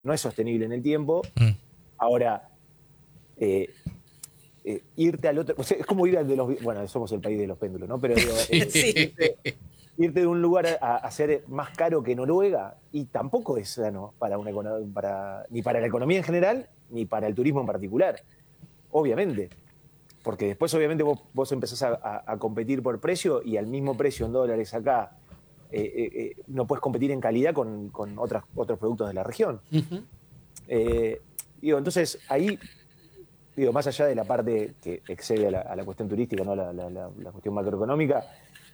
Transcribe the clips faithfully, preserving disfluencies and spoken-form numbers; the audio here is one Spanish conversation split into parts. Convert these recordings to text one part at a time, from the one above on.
no es sostenible en el tiempo. Mm. Ahora, eh, eh, irte al otro... O sea, es como ir al de los... Bueno, somos el país de los péndulos, ¿no? Pero digo, eh, Sí. irte, irte de un lugar a, a ser más caro que Noruega, y tampoco es sano para una, para, ni para la economía en general, ni para el turismo en particular. Obviamente. Porque después, obviamente, vos, vos empezás a, a, a competir por precio, y al mismo precio en dólares acá, eh, eh, eh, no puedes competir en calidad con, con otras, otros productos de la región. Uh-huh. Eh, digo, entonces, ahí, digo, más allá de la parte que excede a la, a la cuestión turística, ¿no? la, la, la, la cuestión macroeconómica,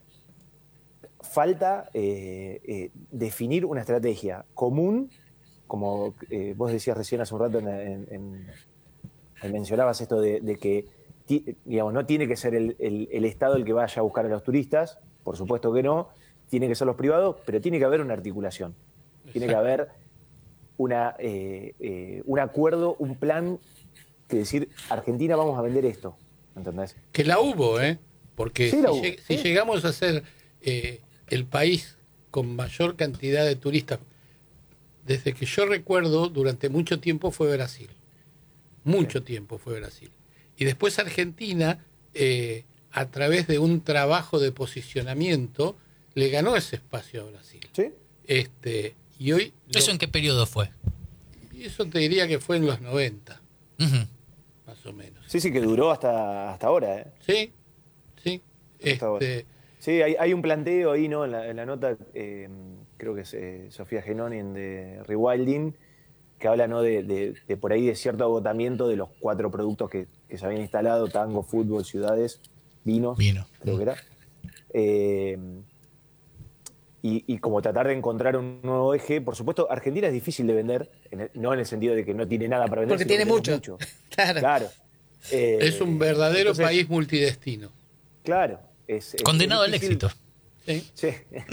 falta eh, eh, definir una estrategia común, como eh, vos decías recién hace un rato, en, en, en, mencionabas esto de, de que, digamos, no tiene que ser el, el, el Estado el que vaya a buscar a los turistas, por supuesto que no, tienen que ser los privados, pero tiene que haber una articulación. Tiene que haber una, eh, eh, un acuerdo, un plan, que decir, Argentina, vamos a vender esto, ¿entendés? Que la hubo, ¿eh? Porque sí, si, hubo, lleg- ¿sí? si llegamos a ser eh, el país con mayor cantidad de turistas, desde que yo recuerdo, durante mucho tiempo fue Brasil. Mucho sí. tiempo fue Brasil. Y después Argentina, eh, a través de un trabajo de posicionamiento, le ganó ese espacio a Brasil. ¿Sí? Este, y hoy... ¿Eso lo, en qué periodo fue? Eso te diría que fue en los noventa. Uh-huh. Más o menos. Sí, sí, que duró hasta, hasta ahora, ¿eh? Sí, sí. Este... Sí, hay, hay un planteo ahí, ¿no? En la, en la nota, eh, creo que es eh, Sofía Genoni de Rewilding, que habla, ¿no? de, de, de por ahí de cierto agotamiento de los cuatro productos que, que se habían instalado: tango, fútbol, ciudades, vinos, Vino. creo mm. que era. Eh, y, y como tratar de encontrar un nuevo eje. Por supuesto, Argentina es difícil de vender, en el, no en el sentido de que no tiene nada para vender. Porque tiene mucho. mucho. Claro. claro. Eh, es un verdadero entonces, país multidestino. Claro. Es, es, Condenado es al éxito. Sí. Sí.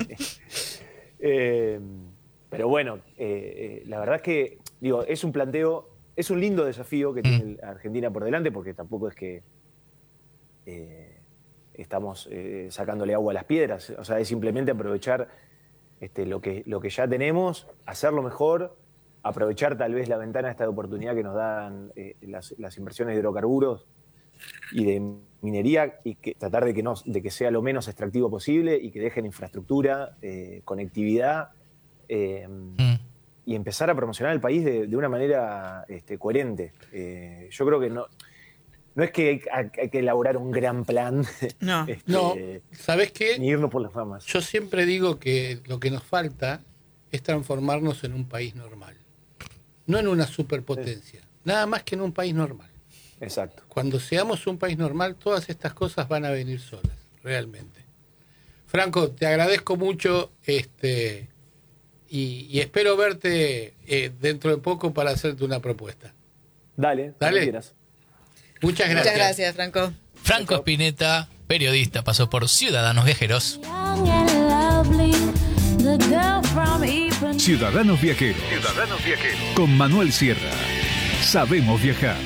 eh, pero bueno, eh, eh, la verdad es que, digo, es un planteo, es un lindo desafío que mm. tiene Argentina por delante, porque tampoco es que eh, estamos eh, sacándole agua a las piedras. O sea, es simplemente aprovechar este, lo, que, lo que ya tenemos, hacerlo mejor, aprovechar tal vez la ventana esta de oportunidad que nos dan eh, las, las inversiones de hidrocarburos y de minería, y que tratar de que, no, de que sea lo menos extractivo posible, y que dejen infraestructura, eh, conectividad, eh, mm. y empezar a promocionar el país de, de una manera este, coherente. Eh, yo creo que no, no es que hay, hay que elaborar un gran plan. No, este, no. ¿Sabés qué? Ni irnos por las ramas. Yo siempre digo que lo que nos falta es transformarnos en un país normal. No en una superpotencia, sí. Nada más que en un país normal. Exacto. Cuando seamos un país normal, todas estas cosas van a venir solas, realmente. Franco, te agradezco mucho este, y, y espero verte eh, dentro de poco para hacerte una propuesta. Dale, Dale. Quieras. Muchas gracias. Muchas gracias, Franco. Franco Spinetta, periodista, pasó por Ciudadanos Viajeros. Ciudadanos Viajeros. Ciudadanos Viajeros. Con Manuel Sierra. Sabemos viajar.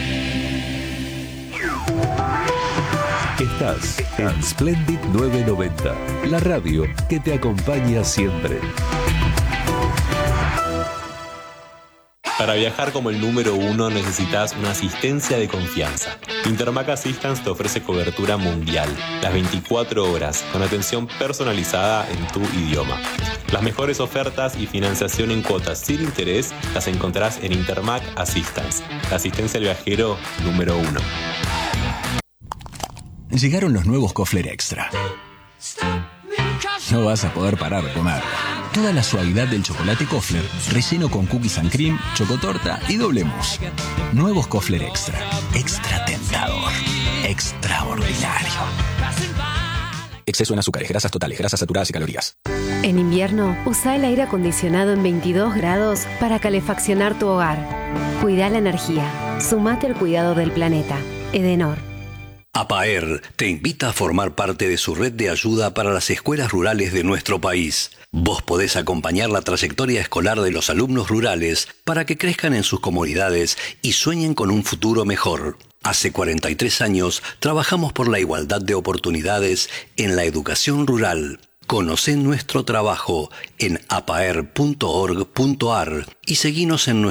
Estás en Splendid nueve noventa, la radio que te acompaña siempre. Para viajar como el número uno necesitas una asistencia de confianza. Intermac Assistance te ofrece cobertura mundial, las veinticuatro horas, con atención personalizada en tu idioma. Las mejores ofertas y financiación en cuotas sin interés las encontrarás en Intermac Assistance, la asistencia al viajero número uno. Llegaron los nuevos Kofler Extra. No vas a poder parar de comer. Toda la suavidad del chocolate Kofler, relleno con cookies and cream, chocotorta y doble mousse. Nuevos Kofler Extra. Extra tentador. Extraordinario. Exceso en azúcares, grasas totales, grasas saturadas y calorías. En invierno, usa el aire acondicionado en veintidós grados para calefaccionar tu hogar. Cuida la energía. Sumate al cuidado del planeta. Edenor. APAER te invita a formar parte de su red de ayuda para las escuelas rurales de nuestro país. Vos podés acompañar la trayectoria escolar de los alumnos rurales para que crezcan en sus comunidades y sueñen con un futuro mejor. Hace cuarenta y tres años trabajamos por la igualdad de oportunidades en la educación rural. Conocé nuestro trabajo en apaer punto org punto ar y seguinos en